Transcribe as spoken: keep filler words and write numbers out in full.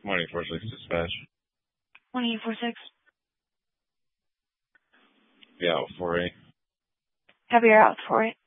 one eight four six dispatch. one eight four six. Yeah, four eight. Copy, you're out for it.